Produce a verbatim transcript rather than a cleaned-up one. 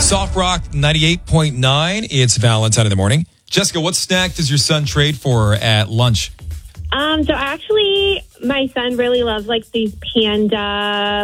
Soft Rock ninety-eight point nine. It's Valentine in the morning. Jessica, what snack does your son trade for at lunch? Um, so actually, my son really loves like these panda